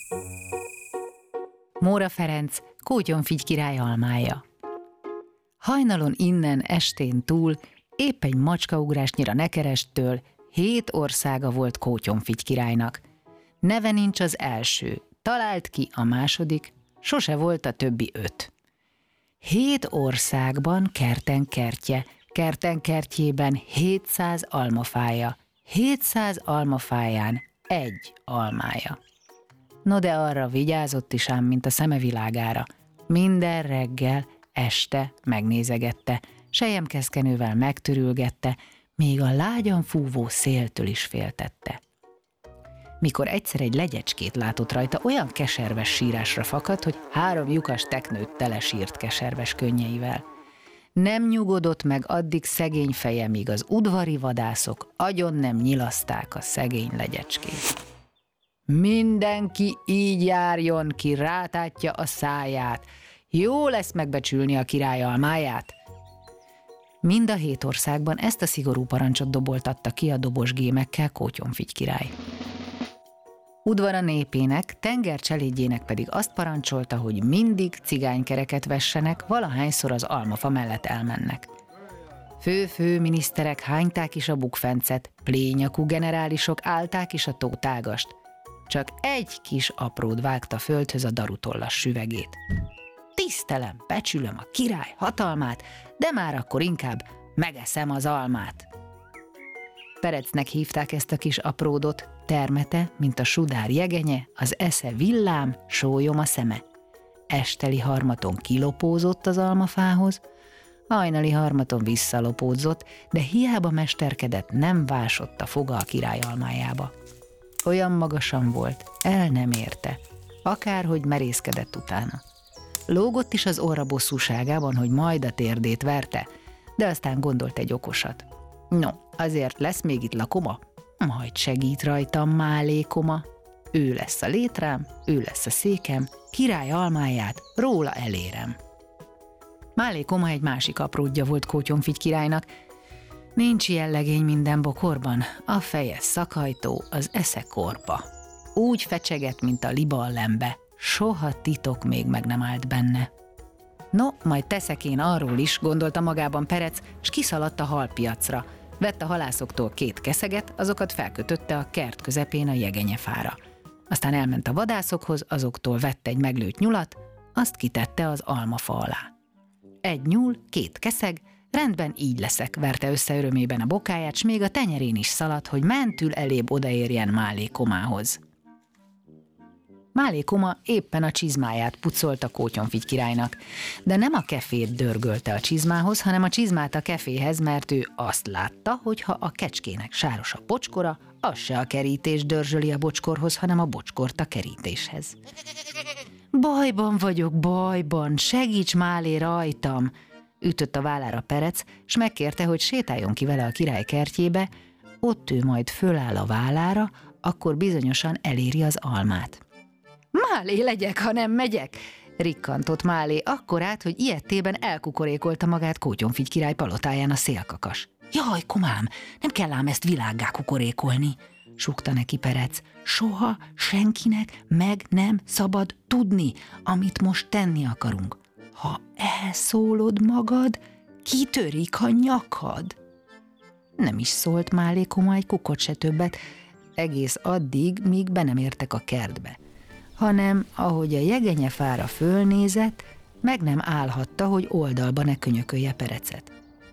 Móra Ferenc, Kótyonfigy király almája. Hajnalon innen, estén túl, épp egy macskaugrásnyira Nekerestől 7 országa volt Kótyonfigy királynak. Neve nincs az első, talált ki a második, sose volt a többi 5. 7 országban kerten kertje, kerten kertjében 700 almafája, 700 almafáján 1 almája. No de arra vigyázott is ám, mint a szeme világára. Minden reggel, este megnézegette, selyemkeszkenővel megtörülgette, még a lágyan fúvó széltől is féltette. Mikor egyszer egy legyecskét látott rajta, olyan keserves sírásra fakadt, hogy 3 lyukas teknőt telesírt keserves könnyeivel. Nem nyugodott meg addig szegény feje, míg az udvari vadászok agyon nem nyilaszták a szegény legyecskét. Mindenki így járjon, ki rátátja a száját. Jó lesz megbecsülni a király almáját. Mind a 7 országban ezt a szigorú parancsot doboltatta ki a dobos gémekkel Kótyonfigy király. Udvara népének, tengercselédjének pedig azt parancsolta, hogy mindig cigánykereket vessenek, valahányszor az almafa mellett elmennek. Fő-fő miniszterek hányták is a bukfencet, plényakú generálisok állták is a tótágast. Csak egy kis apród vágta földhöz a darutollas süvegét. Tisztelem, becsülöm a király hatalmát, de már akkor inkább megeszem az almát. Perecnek hívták ezt a kis apródot, termete, mint a sudár jegenye, az esze villám, sólyom a szeme. Esteli harmaton kilopózott az almafához, hajnali harmaton visszalopódzott, de hiába mesterkedett, nem vásott a foga a király almájába. Olyan magasan volt, el nem érte, akárhogy merészkedett utána. Lógott is az orra bosszúságában, hogy majd a térdét verte, de aztán gondolt egy okosat. No, azért lesz még itt lakoma, majd segít rajtam Málékoma. Ő lesz a létrám, ő lesz a székem, király almáját róla elérem. Málékoma egy másik apródja volt Kótyonfigy királynak. Nincs ilyen legény minden bokorban, a feje szakajtó, az esze korpa. Úgy fecseget, mint a liba a lembe, soha titok még meg nem állt benne. No, majd teszek én arról is, gondolta magában Perec, s kiszaladt a halpiacra. Vett a halászoktól 2 keszeget, azokat felkötötte a kert közepén a jegenyefára. Aztán elment a vadászokhoz, azoktól vett egy meglőtt nyulat, azt kitette az almafa alá. 1 nyúl, 2 keszeg, rendben így leszek, verte össze örömében a bokáját, s még a tenyerén is szaladt, hogy mentül elébb odaérjen Málékomához. Málékoma éppen a csizmáját pucolta Kótyonfigy királynak, de nem a kefét dörgölte a csizmához, hanem a csizmát a keféhez, mert ő azt látta, hogy ha a kecskének sáros a bocskora, az se a kerítés dörzsöli a bocskorhoz, hanem a bocskort a kerítéshez. Bajban vagyok, bajban, segíts Málé rajtam, ütött a vállára Perec, s megkérte, hogy sétáljon ki vele a király kertjébe, ott ő majd föláll a vállára, akkor bizonyosan eléri az almát. Málé legyek, ha nem megyek, rikkantott Málé akkorát, hogy ilyettében elkukorékolta magát Kótyonfigy király palotáján a szélkakas. Jaj, komám, nem kell ám ezt világgá kukorékolni, súgta neki Perec. Soha senkinek meg nem szabad tudni, amit most tenni akarunk. Ha elszólod magad, kitörik a nyakad. Nem is szólt Málékoma egy kukot se többet, egész addig, míg be nem értek a kertbe, hanem ahogy a jegenyefára fölnézett, meg nem állhatta, hogy oldalba ne könyökölje Perecet.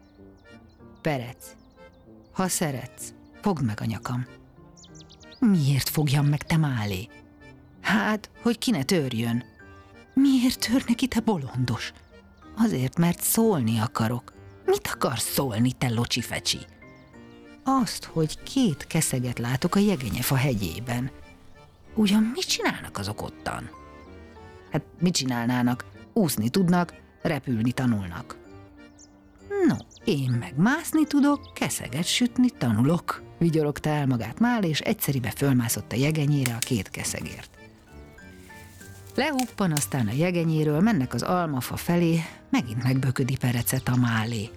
Perec, ha szeretsz, fogd meg a nyakam. Miért fogjam meg, te Málé? Hát, hogy ki ne törjön. Miért tör neki, te bolondos? Azért, mert szólni akarok. Mit akarsz szólni, te locsifecsi? Azt, hogy 2 keszeget látok a jegenyefa hegyében. Ugyan mit csinálnak azok ottan? Hát mit csinálnának? Úszni tudnak, repülni tanulnak. No, én meg mászni tudok, keszeget sütni tanulok, vigyorogta el magát Málé, és egyszeribe fölmászott a jegenyére a 2 keszegért. Lehuppan aztán a jegenyéről, mennek az almafa felé, megint megböködi Perecet a Málé.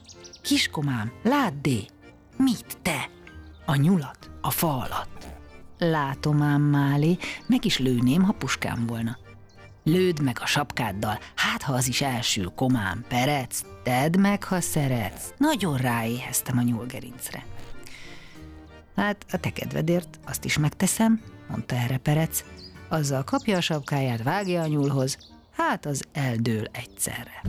Kiskomám, ládd, mit te? A nyulat a fa alatt. látom ám, Málé, meg is lőném, ha puskám volna. Lőd meg a sapkáddal, hát ha az is elsül, komám, Perec, tedd meg, ha szeretsz. Nagyon ráéheztem a nyúlgerincre. Hát a te kedvedért azt is megteszem, mondta erre Perec. Azzal kapja a sapkáját, vágja a nyúlhoz, hát az eldől egyszerre.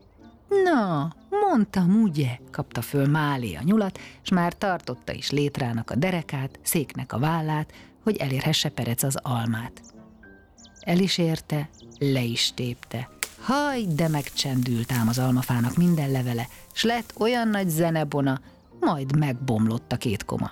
Na, mondtam, ugye, kapta föl Málé a nyulat, s már tartotta is létrának a derekát, széknek a vállát, hogy elérhesse Perec az almát. El is érte, le is tépte. Haj, de megcsendült ám az almafának minden levele, s lett olyan nagy zenebona, majd megbomlott a 2 koma.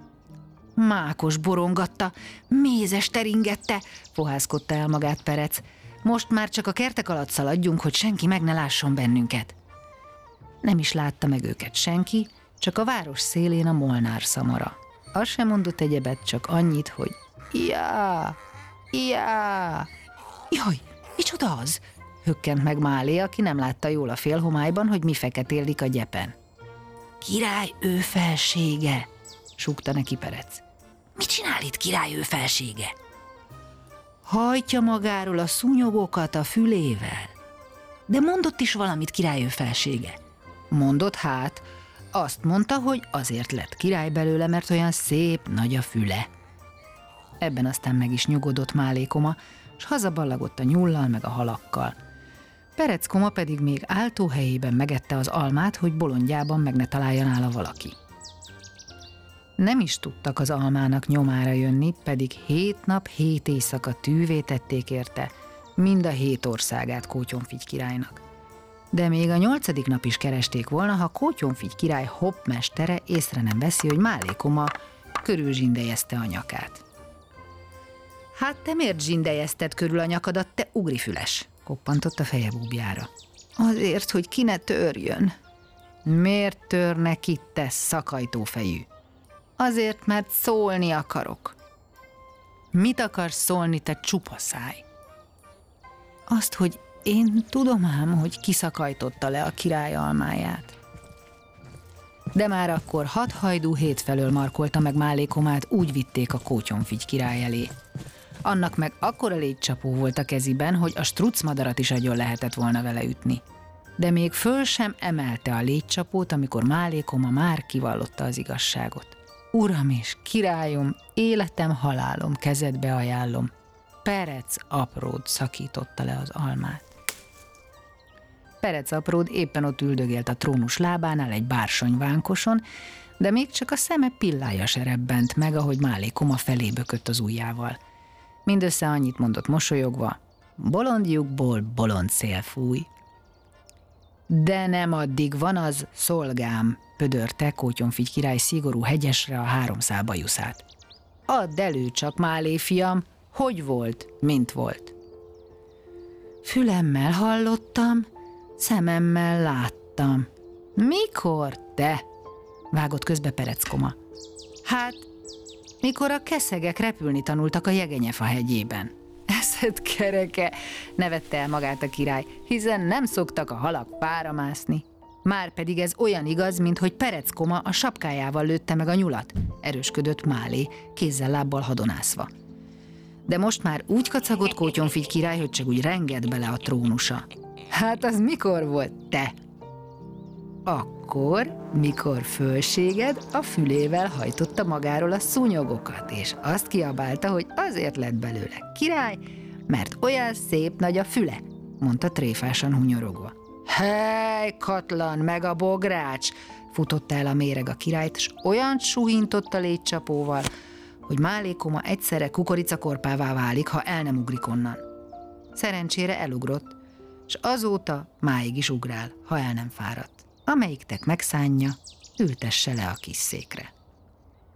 Mákos borongatta, mézes teringette, fohászkodta el magát Perec. Most már csak a kertek alatt szaladjunk, hogy senki meg ne lásson bennünket. Nem is látta meg őket senki, csak a város szélén a molnár szamara. Az sem mondott egyebet, csak annyit, hogy já, já. Jaj, micsoda az? Hökkent meg Málé, aki nem látta jól a félhomályban, hogy mi feketélik a gyepen. Király ő felsége, súgta neki Perec. Mit csinál itt király ő felsége? Hajtja magáról a szúnyogokat a fülével. De mondott is valamit király ő felsége. Mondott hát, azt mondta, hogy azért lett király belőle, mert olyan szép nagy a füle. Ebben aztán meg is nyugodott Málé koma, s hazaballagott a nyullal meg a halakkal. Perec koma pedig még áltóhelyében megette az almát, hogy bolondjában meg ne találja nála valaki. Nem is tudtak az almának nyomára jönni, pedig 7 nap, 7 éjszaka tűvé tették érte, mind a 7 országát Kótyonfigy királynak. De még a 8. nap is keresték volna, ha Kótyonfigy király hoppmestere észre nem veszi, hogy Málé koma körülzsindelyezte a nyakát. Hát te miért zsindelyezted körül a nyakadat, te ugrifüles? Koppantott a feje búbjára. Azért, hogy ki ne törjön. Miért törne ki, te szakajtófejű? Azért, mert szólni akarok. Mit akarsz szólni, te csupa száj? Azt, hogy én tudom ám, hogy kiszakajtotta le a király almáját. De már akkor 6 hajdú 7 felől markolta meg Málé komát, úgy vitték a Kótyonfigy király elé. Annak meg akkora légycsapó volt a keziben, hogy a struccmadarat is agyon lehetett volna vele ütni. De még föl sem emelte a légycsapót, amikor Málé koma már kivallotta az igazságot. Uram és királyom, életem, halálom, kezedbe ajánlom. Perec apród szakította le az almát. Perec apród éppen ott üldögélt a trónus lábánál egy bársonyvánkoson, de még csak a szeme pillája se rebbent meg, ahogy Málé koma felé bökött az ujjával. Mindössze annyit mondott mosolyogva, bolondjukból bolond szél fúj. De nem addig van az, szolgám, pödörte Kótyonfigy király szigorú hegyesre a 3 szál bajuszát. Add elő csak, Málé fiam, hogy volt, mint volt. Fülemmel hallottam, szememmel láttam. Mikor, te? Vágott közbe Perec koma. Hát, mikor a keszegek repülni tanultak a Jegenyefa hegyében. Eszed kereke, nevette el magát a király, hiszen nem szoktak a halak pára mászni. Márpedig ez olyan igaz, mint hogy Perec koma a sapkájával lőtte meg a nyulat, erősködött Málé, kézzel-lábbal hadonászva. De most már úgy kacagott Kótyonfigy király, hogy csak úgy rengett bele a trónusa. Hát az mikor volt, te? Akkor, mikor fölséged a fülével hajtotta magáról a szúnyogokat, és azt kiabálta, hogy azért lett belőle király, mert olyan szép nagy a füle, mondta tréfásan hunyorogva. Hely, katlan, meg a bogrács! Futotta el a méreg a királyt, s olyan suhintott a légycsapóval, hogy Málé koma egyszerre kukoricakorpává válik, ha el nem ugrik onnan. Szerencsére elugrott, s azóta máig is ugrál, ha el nem fáradt. Amelyiktek megszánja, ültesse le a kis székre.